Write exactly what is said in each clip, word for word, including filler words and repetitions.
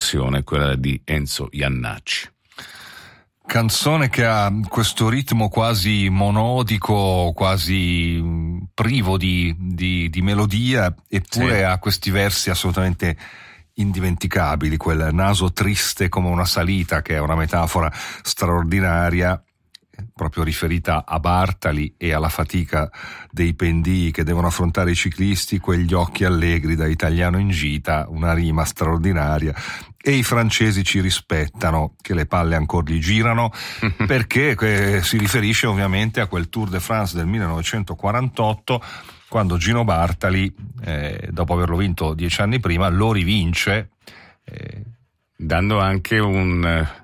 versione, quella di Enzo Jannacci. Canzone che ha questo ritmo quasi monodico, quasi privo di, di, di melodia, eppure sì. Ha questi versi assolutamente indimenticabili, quel naso triste come una salita, che è una metafora straordinaria, proprio riferita a Bartali e alla fatica dei pendii che devono affrontare i ciclisti, quegli occhi allegri da italiano in gita, una rima straordinaria. E i francesi ci rispettano, che le palle ancora gli girano, perché eh, si riferisce ovviamente a quel Tour de France del millenovecentoquarantotto, quando Gino Bartali, eh, dopo averlo vinto dieci anni prima, lo rivince, eh, dando anche un eh,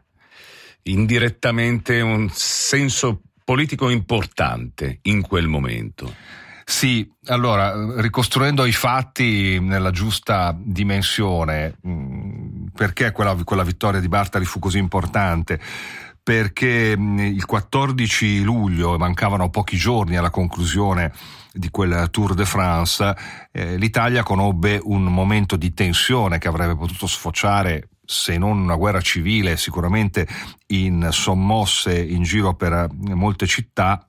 indirettamente un senso politico importante in quel momento. Sì, allora, ricostruendo i fatti nella giusta dimensione, mh, perché quella, quella vittoria di Bartali fu così importante? Perché mh, il quattordici luglio, mancavano pochi giorni alla conclusione di quel Tour de France, eh, l'Italia conobbe un momento di tensione che avrebbe potuto sfociare, se non una guerra civile, sicuramente in sommosse in giro per molte città.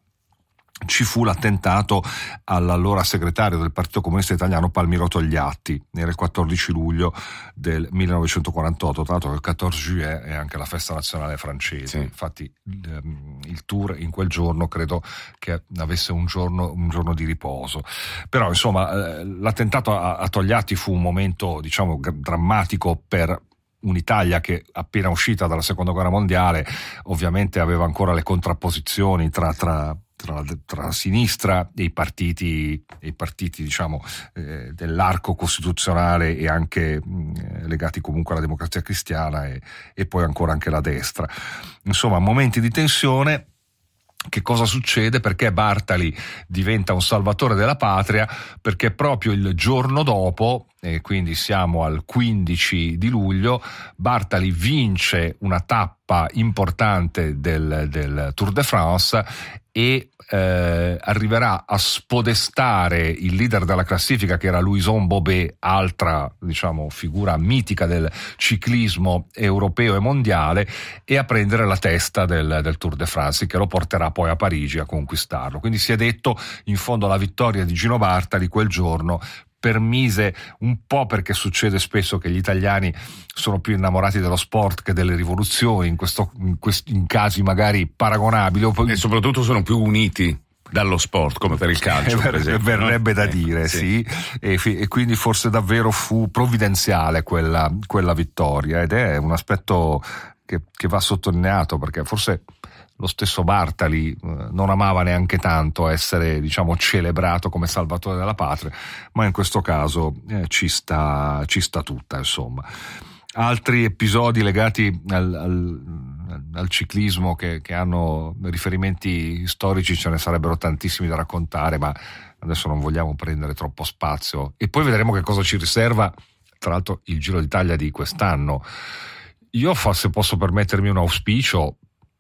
Ci fu l'attentato all'allora segretario del Partito Comunista Italiano Palmiro Togliatti, era il quattordici luglio del millenovecentoquarantotto, tra l'altro il quattordici juillet è anche la festa nazionale francese, sì. Infatti il, il tour in quel giorno credo che avesse un giorno, un giorno di riposo, però insomma l'attentato a, a Togliatti fu un momento, diciamo, drammatico per un'Italia che, appena uscita dalla seconda guerra mondiale, ovviamente aveva ancora le contrapposizioni tra, tra Tra, tra la sinistra e i partiti, e i partiti diciamo eh, dell'arco costituzionale e anche mh, legati comunque alla Democrazia Cristiana e, e poi ancora anche la destra. Insomma, momenti di tensione. Che cosa succede? Perché Bartali diventa un salvatore della patria? Perché proprio il giorno dopo, e quindi siamo al quindici di luglio, Bartali vince una tappa importante del, del Tour de France e eh, arriverà a spodestare il leader della classifica, che era Louison Bobet, altra diciamo figura mitica del ciclismo europeo e mondiale, e a prendere la testa del, del Tour de France, che lo porterà poi a Parigi a conquistarlo. Quindi si è detto, in fondo, la vittoria di Gino Bartali quel giorno permise un po', perché succede spesso che gli italiani sono più innamorati dello sport che delle rivoluzioni, in, questo, in, quest, in casi magari paragonabili, e soprattutto sono più uniti dallo sport, come per il calcio, per esempio, verrebbe no? da eh, dire sì, sì. E, e quindi forse davvero fu provvidenziale quella, quella vittoria, ed è un aspetto che, che va sottolineato, perché forse lo stesso Bartali eh, non amava neanche tanto essere, diciamo, celebrato come salvatore della patria, ma in questo caso eh, ci sta, ci sta tutta, insomma. Altri episodi legati al, al, al ciclismo che, che hanno riferimenti storici ce ne sarebbero tantissimi da raccontare, ma adesso non vogliamo prendere troppo spazio, e poi vedremo che cosa ci riserva, tra l'altro, il Giro d'Italia di quest'anno. Io, se posso permettermi un auspicio,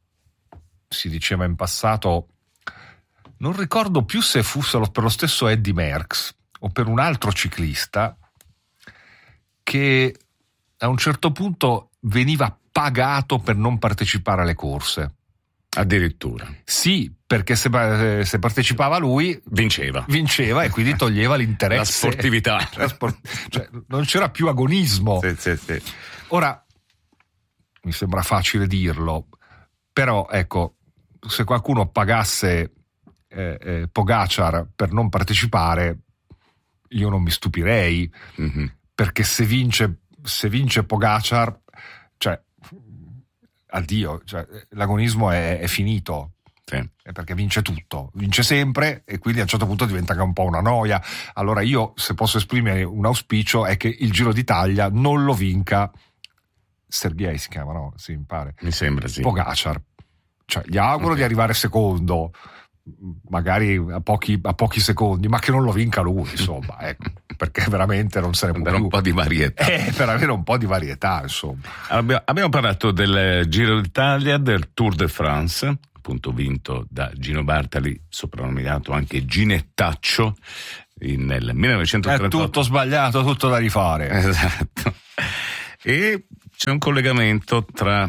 si diceva in passato, non ricordo più se fosse per lo stesso Eddy Merckx o per un altro ciclista, che a un certo punto veniva pagato per non partecipare alle corse. Addirittura. Sì, perché se, se partecipava lui vinceva vinceva e quindi toglieva l'interesse, la sportività, la sport... cioè, non c'era più agonismo. Sì, sì, sì. Ora mi sembra facile dirlo, però ecco, se qualcuno pagasse eh, eh, Pogačar per non partecipare, io non mi stupirei, mm-hmm. perché se vince se vince Pogačar, cioè addio, cioè, l'agonismo è, è finito, sì. Perché vince tutto, vince sempre, e quindi a un certo punto diventa un po' una noia. Allora io, se posso esprimere un auspicio, è che il Giro d'Italia non lo vinca Sergej, si chiama, no? Sì, mi pare. Mi sembra, sì. Pogačar. Cioè, gli auguro okay. di arrivare secondo, magari a pochi, a pochi secondi, ma che non lo vinca lui, insomma, ecco, perché veramente non se ne può più. Un po' di varietà. Eh, per avere un po' di varietà, insomma. Abbiamo, abbiamo parlato del Giro d'Italia, del Tour de France, appunto vinto da Gino Bartali, soprannominato anche Ginettaccio, in, nel millenovecentotrentotto. È tutto sbagliato, tutto da rifare. Esatto. E C'è un collegamento tra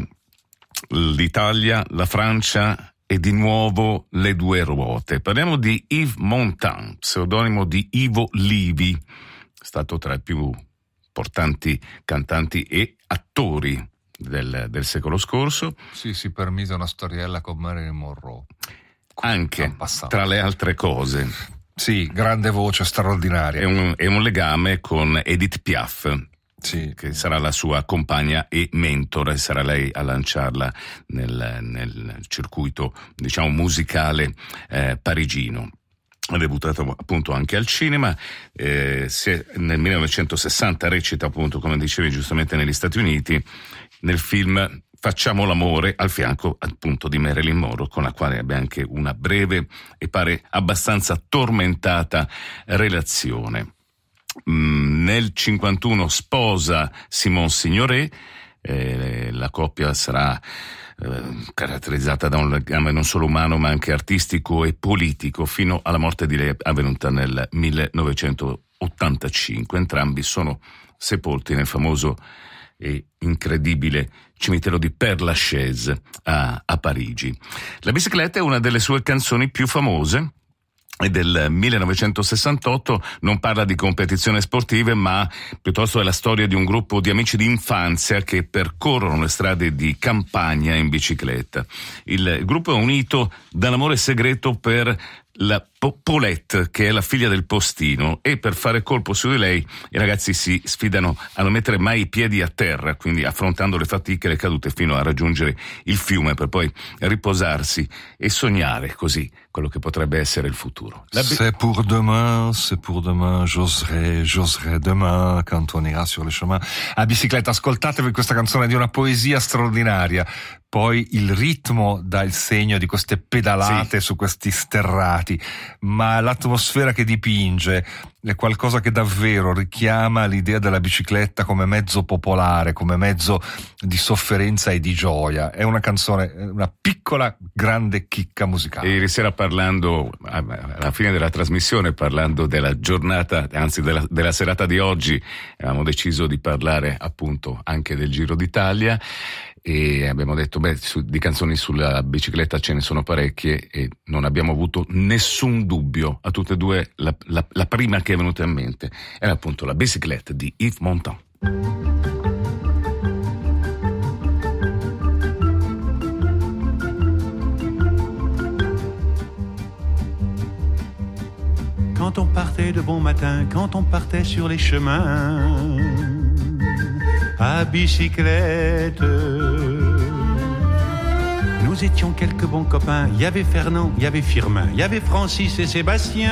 l'Italia, la Francia e di nuovo le due ruote. Parliamo di Yves Montand, pseudonimo di Ivo Livi, stato tra i più importanti cantanti e attori del, del secolo scorso. Sì, si permise una storiella con Marilyn Monroe. Anche, tra le altre cose. Sì, grande voce, straordinaria. È un, è un legame con Edith Piaf, sì, che sarà la sua compagna e mentore, sarà lei a lanciarla nel, nel circuito, diciamo, musicale eh, parigino. Ha debuttato appunto anche al cinema, eh, se nel millenovecentosessanta recita appunto, come dicevi giustamente, negli Stati Uniti, nel film Facciamo l'amore, al fianco appunto di Marilyn Monroe, con la quale abbia anche una breve e pare abbastanza tormentata relazione. Mm, nel cinquantuno sposa Simone Signoret, eh, la coppia sarà eh, caratterizzata da un legame non solo umano ma anche artistico e politico, fino alla morte di lei avvenuta nel millenovecentottantacinque. Entrambi sono sepolti nel famoso e incredibile cimitero di Père Lachaise a, a Parigi. La bicicletta è una delle sue canzoni più famose, è del millenovecentosessantotto, non parla di competizioni sportive ma piuttosto è la storia di un gruppo di amici di infanzia che percorrono le strade di campagna in bicicletta. Il gruppo è unito dall'amore segreto per la Paulette, che è la figlia del postino, e per fare colpo su di lei i ragazzi si sfidano a non mettere mai i piedi a terra, quindi affrontando le fatiche e le cadute fino a raggiungere il fiume per poi riposarsi e sognare così quello che potrebbe essere il futuro. La bi- c'est pour demain, c'est pour demain, j'oserai, j'oserai demain quand on ira sur les chemins. A bicicletta, ascoltatevi questa canzone di una poesia straordinaria. Poi il ritmo dà il segno di queste pedalate, sì, su questi sterrati, ma l'atmosfera che dipinge è qualcosa che davvero richiama l'idea della bicicletta come mezzo popolare, come mezzo di sofferenza e di gioia. È una canzone, una piccola grande chicca musicale. E ieri sera, parlando alla fine della trasmissione, parlando della giornata, anzi della, della serata di oggi, avevamo deciso di parlare appunto anche del Giro d'Italia e abbiamo detto, beh, su, di canzoni sulla bicicletta ce ne sono parecchie e non abbiamo avuto nessun dubbio, a tutte e due la, la, la prima che è venuta in mente era appunto la Bicyclette di Yves Montand. Quand on partait de bon matin, quand on partait sur les chemins à bicyclette, nous étions quelques bons copains. Il y avait Fernand, il y avait Firmin, il y avait Francis et Sébastien.